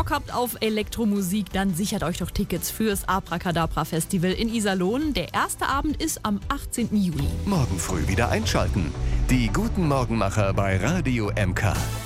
Bock habt auf Elektromusik, dann sichert euch doch Tickets fürs Abracadabra Festival in Iserlohn. Der erste Abend ist am 18. Juli. Morgen früh wieder einschalten. Die guten Morgenmacher bei Radio MK.